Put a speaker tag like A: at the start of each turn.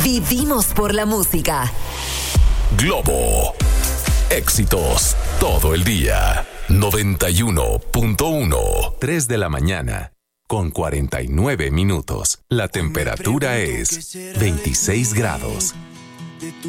A: Vivimos por la música.
B: Globo. Éxitos todo el día. 91.1. 3 de la mañana. Con 49 minutos. La temperatura es 26 grados.